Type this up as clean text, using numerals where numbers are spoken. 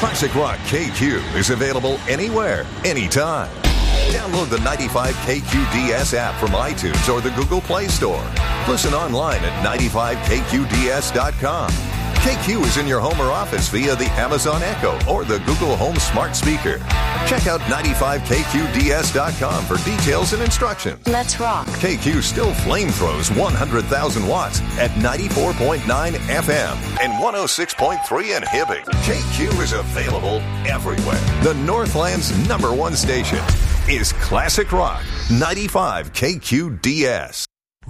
Classic Rock KQ is available anywhere, anytime. Download the 95KQDS app from iTunes or the Google Play Store. Listen online at 95KQDS.com. KQ is in your home or office via the Amazon Echo or the Google Home Smart Speaker. Check out 95KQDS.com for details and instructions. Let's rock. KQ still flamethrowers 100,000 watts at 94.9 FM and 106.3 in Hibbing. KQ is available everywhere. The Northland's #1 station is Classic Rock 95 KQDS.